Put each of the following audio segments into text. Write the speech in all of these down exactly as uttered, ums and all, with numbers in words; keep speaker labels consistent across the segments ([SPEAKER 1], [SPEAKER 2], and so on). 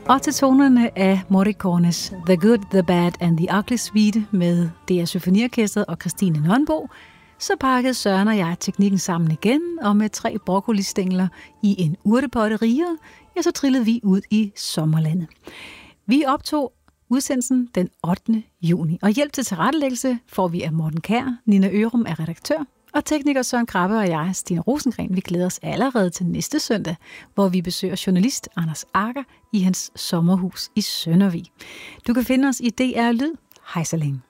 [SPEAKER 1] Og til tonerne af Morricones The Good, The Bad and The Ugly Suite med D R Symfoniorkestret og Christine Nørnbo, så pakkede Søren og jeg teknikken sammen igen, og med tre broccolistængler i en urtepotte rigere, ja, så trillede vi ud i sommerlandet. Vi optog udsendelsen den ottende juni, og hjælp til tilrettelæggelse får vi af Morten Kjær, Nina Ørum er redaktør, og tekniker Søren Krabbe og jeg, Stine Rosengren, vi glæder os allerede til næste søndag, hvor vi besøger journalist Anders Agger i hans sommerhus i Søndervig. Du kan finde os i D R Lyd. Hej så længe.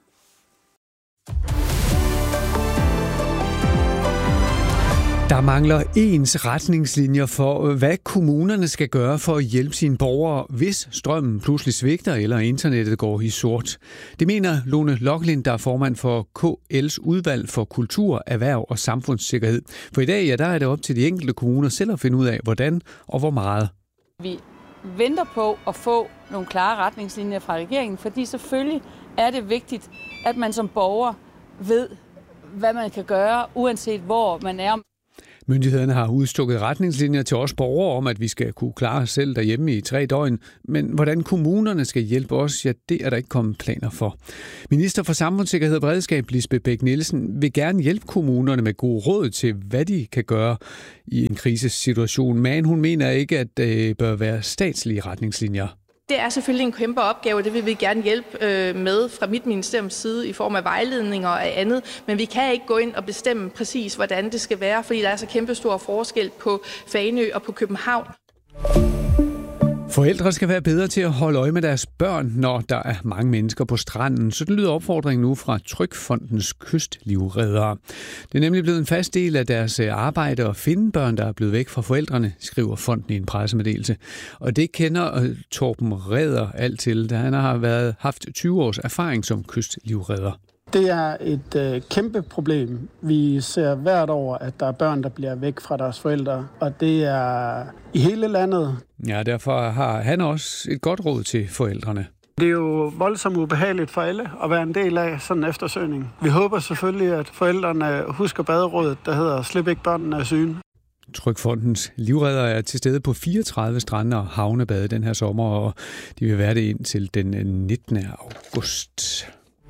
[SPEAKER 2] Der mangler ens retningslinjer for, hvad kommunerne skal gøre for at hjælpe sine borgere, hvis strømmen pludselig svigter eller internettet går i sort. Det mener Lone Loklind, der er formand for K L's udvalg for kultur, erhverv og samfundssikkerhed. For i dag ja, der er det op til de enkelte kommuner selv at finde ud af, hvordan og hvor meget.
[SPEAKER 3] Vi venter på at få nogle klare retningslinjer fra regeringen, fordi selvfølgelig er det vigtigt, at man som borger ved, hvad man kan gøre, uanset hvor man er.
[SPEAKER 2] Myndighederne har udstukket retningslinjer til os borgere om, at vi skal kunne klare os selv derhjemme i tre døgn. Men hvordan kommunerne skal hjælpe os, ja, det er der ikke kommet planer for. Minister for Samfundssikkerhed og Beredskab, Lisbeth Bech-Nielsen, vil gerne hjælpe kommunerne med gode råd til, hvad de kan gøre i en krisesituation. Men hun mener ikke, at det bør være statslige retningslinjer.
[SPEAKER 4] Det er selvfølgelig en kæmpe opgave, og det vil vi gerne hjælpe med fra mit ministeriums side i form af vejledninger og andet. Men vi kan ikke gå ind og bestemme præcis, hvordan det skal være, fordi der er så kæmpe stor forskel på Fanø og på København.
[SPEAKER 2] Forældre skal være bedre til at holde øje med deres børn, når der er mange mennesker på stranden. Så den lyder opfordringen nu fra Trygfondens kystlivreddere. Det er nemlig blevet en fast del af deres arbejde at finde børn, der er blevet væk fra forældrene, skriver fonden i en pressemeddelelse. Og det kender Torben Redder alt til, da han har været, haft tyve års erfaring som kystlivredder.
[SPEAKER 5] Det er et øh, kæmpe problem. Vi ser hvert år, at der er børn, der bliver væk fra deres forældre, og det er i hele landet.
[SPEAKER 2] Ja, derfor har han også et godt råd til forældrene.
[SPEAKER 5] Det er jo voldsomt ubehageligt for alle at være en del af sådan en eftersøgning. Vi håber selvfølgelig, at forældrene husker baderådet, der hedder Slip ikke børnene af syne.
[SPEAKER 2] Trygfondens livredder er til stede på fireogtredive strande og havnebade den her sommer, og de vil være det indtil den nittende august.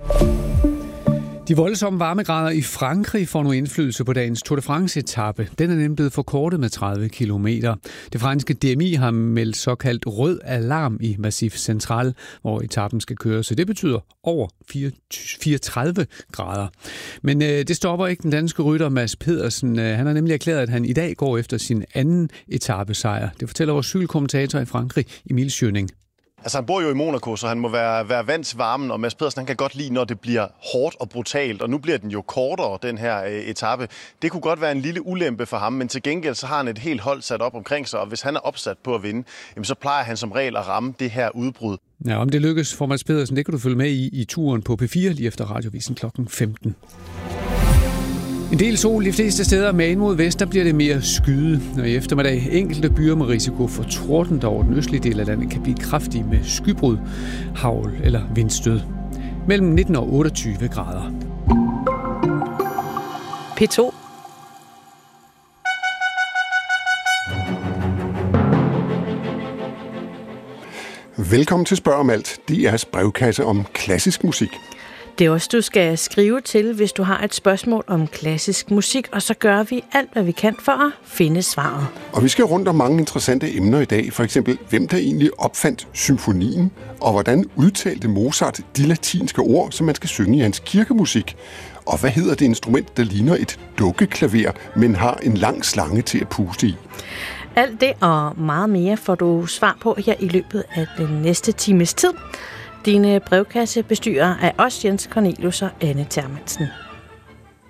[SPEAKER 2] De voldsomme varmegrader i Frankrig får nu indflydelse på dagens Tour de France-etape. Den er nemlig blevet forkortet med tredive kilometer. Det franske D M I har meldt såkaldt rød alarm i Massif Central, hvor etappen skal køre, så det betyder over fireogtredive grader. Men øh, det stopper ikke den danske rytter Mads Pedersen. Han har nemlig erklæret, at han i dag går efter sin anden etapesejr. Det fortæller vores cykelkommentator i Frankrig, Emil Schøning.
[SPEAKER 6] Altså han bor jo i Monaco, så han må være, være vant til varmen, og Mads Pedersen han kan godt lide, når det bliver hårdt og brutalt, og nu bliver den jo kortere, den her øh, etape. Det kunne godt være en lille ulempe for ham, men til gengæld så har han et helt hold sat op omkring sig, og hvis han er opsat på at vinde, jamen, så plejer han som regel at ramme det her udbrud.
[SPEAKER 2] Ja, om det lykkes for Mads Pedersen, det kan du følge med i i turen på P fire lige efter Radiovisen klokken femten. En del sol de fleste steder, men mod vest, der bliver det mere skyde. Og i eftermiddag enkelte byer med risiko for torden, der over den østlige del af landet kan blive kraftige med skybrud, hagl eller vindstød. Mellem nitten og otteogtyve grader.
[SPEAKER 1] P to.
[SPEAKER 7] Velkommen til Spørg om alt, D R's brevkasse om klassisk musik.
[SPEAKER 8] Det er også, du skal skrive til, hvis du har et spørgsmål om klassisk musik, og så gør vi alt, hvad vi kan for at finde svaret.
[SPEAKER 7] Og vi skal rundt om mange interessante emner i dag. For eksempel, hvem der egentlig opfandt symfonien, og hvordan udtalte Mozart de latinske ord, som man skal synge i hans kirkemusik. Og hvad hedder det instrument, der ligner et dukkeklaver, men har en lang slange til at puste i?
[SPEAKER 8] Alt det og meget mere får du svar på her i løbet af den næste times tid. Dine brevkassebestyrer er også Jens Cornelius og Anne Termansen.